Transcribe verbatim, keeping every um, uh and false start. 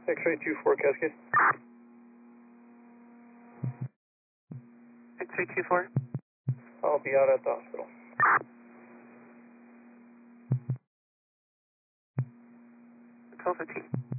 X-ray two four Cascade. X-ray two four. I'll be out at the hospital. twelve fifteen.